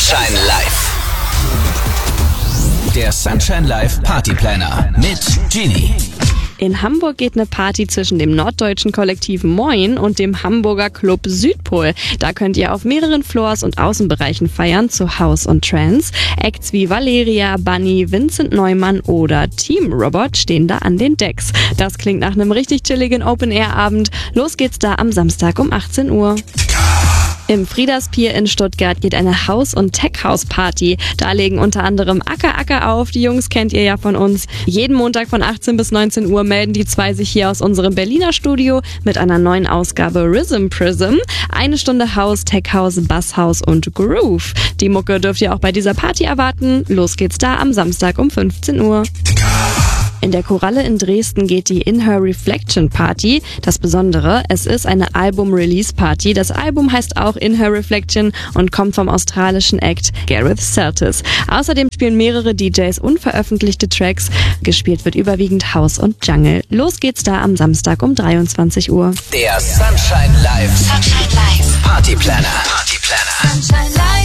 Sunshine Live. Der Sunshine Live Party Planner mit Genie. In Hamburg geht eine Party zwischen dem norddeutschen Kollektiv Moin und dem Hamburger Club Südpol. Da könnt ihr auf mehreren Floors und Außenbereichen feiern zu House und Trance. Acts wie Valeria, Bunny, Vincent Neumann oder Team Robot stehen da an den Decks. Das klingt nach einem richtig chilligen Open-Air-Abend. Los geht's da am Samstag um 18 Uhr. Im Frieders Pier in Stuttgart geht eine House- und Tech-House-Party. Da legen unter anderem Acker auf. Die Jungs kennt ihr ja von uns. Jeden Montag von 18 bis 19 Uhr melden die zwei sich hier aus unserem Berliner Studio mit einer neuen Ausgabe Rhythm Prism. 1 Stunde House, Tech-House, Bass-House und Groove. Die Mucke dürft ihr auch bei dieser Party erwarten. Los geht's da am Samstag um 15 Uhr. In der Koralle in Dresden geht die In Her Reflection Party. Das Besondere, es ist eine Album-Release-Party. Das Album heißt auch In Her Reflection und kommt vom australischen Act Gareth Celtis. Außerdem spielen mehrere DJs unveröffentlichte Tracks. Gespielt wird überwiegend House und Jungle. Los geht's da am Samstag um 23 Uhr. Der Sunshine Live Party Planner. Sunshine Live.